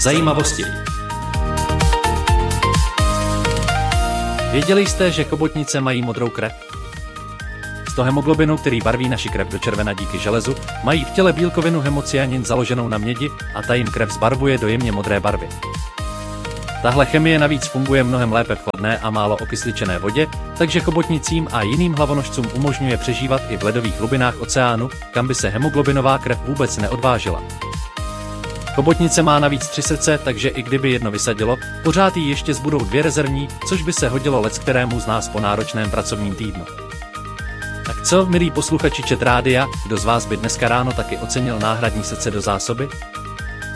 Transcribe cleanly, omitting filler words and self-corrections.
Zajímavosti. Věděli jste, že chobotnice mají modrou krev? Z toho hemoglobinu, který barví naši krev do červena díky železu, mají v těle bílkovinu hemocyanin založenou na mědi a ta jim krev zbarvuje do jemně modré barvy. Tahle chemie navíc funguje mnohem lépe v chladné a málo okysličené vodě, takže chobotnicím a jiným hlavonožcům umožňuje přežívat i v ledových hlubinách oceánu, kam by se hemoglobinová krev vůbec neodvážila. Chobotnice má navíc 3 srdce, takže i kdyby jedno vysadilo, pořád jí ještě zbudou 2 rezervní, což by se hodilo leckému z nás po náročném pracovním týdnu. Tak co, milí posluchači Chat Rádia, kdo z vás by dneska ráno taky ocenil náhradní srdce do zásoby?